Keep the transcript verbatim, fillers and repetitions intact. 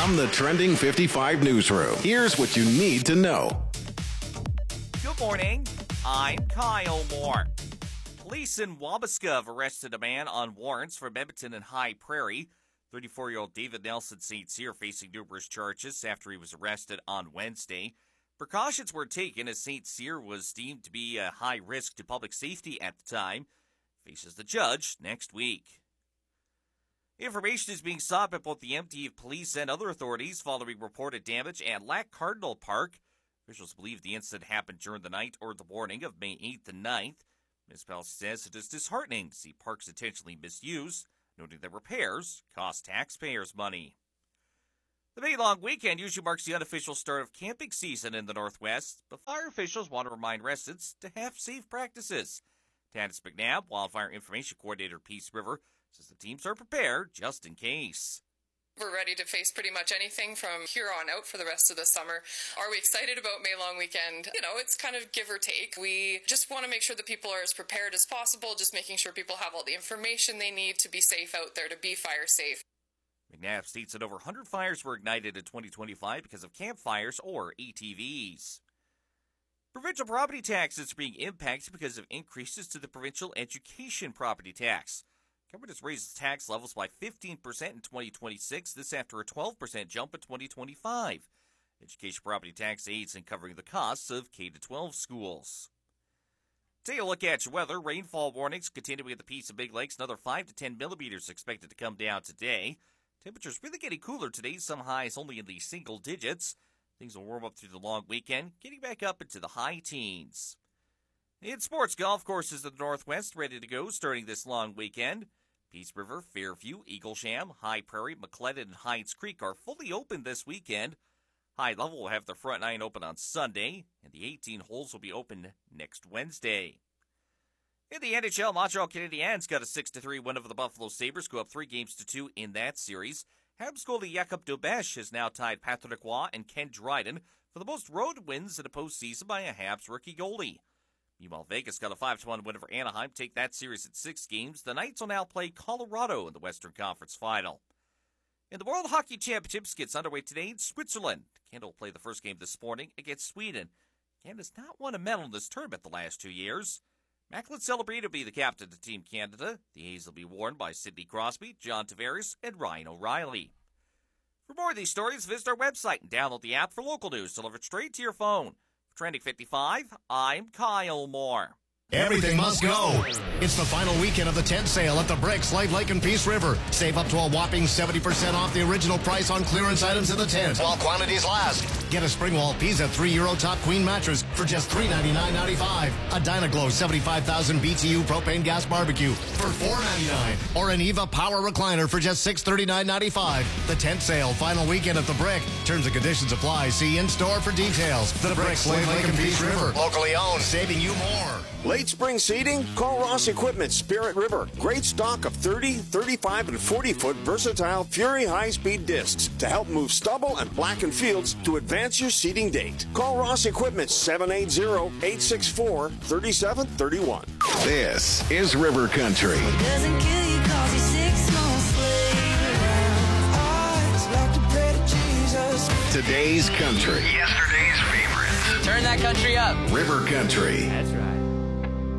From the Trending fifty-five newsroom, here's what you need to know. Good morning. I'm Kyle Moore. Police in Wabasca have arrested a man on warrants from Edmonton and High Prairie. thirty-four-year-old David Nelson Saint Cyr facing numerous charges after he was arrested on Wednesday. Precautions were taken as Saint Cyr was deemed to be a high risk to public safety at the time. Faces the judge next week. Information is being sought by both the M T of Police and other authorities following reported damage at Lac Cardinal Park. Officials believe the incident happened during the night or the morning of May eighth and ninth. Municipality says it is disheartening to see parks intentionally misused, noting that repairs cost taxpayers money. The May long weekend usually marks the unofficial start of camping season in the Northwest, but fire officials want to remind residents to have safe practices. Tanis McNabb, Wildfire Information Coordinator, Peace River, says the teams are prepared just in case. We're ready to face pretty much anything from here on out for the rest of the summer. Are we excited about May long weekend? You know, it's kind of give or take. We just want to make sure that people are as prepared as possible, just making sure people have all the information they need to be safe out there, to be fire safe. McNabb states that over one hundred fires were ignited in twenty twenty-five because of campfires or A T Vs. Provincial property taxes are being impacted because of increases to the provincial education property tax. Government has raised its tax levels by fifteen percent in twenty twenty-six, this after a twelve percent jump in twenty twenty-five. Education property tax aids in covering the costs of K through twelve schools. Take a look at your weather. Rainfall warnings continuing at the Peace and Big Lakes. Another five to ten millimeters expected to come down today. Temperatures really getting cooler today. Some highs only in the single digits. Things will warm up through the long weekend, getting back up into the high teens. In sports, golf courses in the Northwest ready to go starting this long weekend. Peace River, Fairview, Eaglesham, High Prairie, McLennan, and Hydes Creek are fully open this weekend. High Level will have their front nine open on Sunday, and the eighteen holes will be open next Wednesday. In the N H L, Montreal Canadiens got a six to three win over the Buffalo Sabres, go up three games to two in that series. Habs goalie Jakub Dobeš has now tied Patrick Roy and Ken Dryden for the most road wins in a postseason by a Habs rookie goalie. Meanwhile, Vegas got a five to one win over Anaheim, take that series at six games. The Knights will now play Colorado in the Western Conference Final. In the World Hockey Championships gets underway today in Switzerland. Canada will play the first game this morning against Sweden. Canada's not won a medal in this tournament the last two years. Macklin Celebrity will be the captain of Team Canada. The A's will be worn by Sidney Crosby, John Tavares, and Ryan O'Reilly. For more of these stories, visit our website and download the app for local news delivered straight to your phone. For Trending fifty-five, I'm Kyle Moore. Everything must go. It's the final weekend of the tent sale at the Brick, Slave Lake, and Peace River. Save up to a whopping seventy percent off the original price on clearance items in the tent while quantities last. Get a Springwall Pisa three Euro Top Queen mattress for just three ninety-nine ninety-five. A Dynaglow seventy-five thousand B T U propane gas barbecue for four ninety-nine. Or an Eva Power recliner for just six thirty-nine ninety-five. The tent sale, final weekend at the Brick. Terms and conditions apply. See in-store for details. The Brick, Slave Lake, and Peace River. Locally owned, saving you more. Late spring seeding? Call Ross Equipment, Spirit River. Great stock of thirty, thirty-five, and forty-foot versatile Fury high-speed discs to help move stubble and blackened fields to advance your seeding date. Call Ross Equipment, seven eight zero, eight six four, three seven three one. This is River Country. Doesn't kill you 'cause you're six months later. Eyes like the bread of Jesus. Today's country. Yesterday's favorite. Turn that country up. River Country. That's right.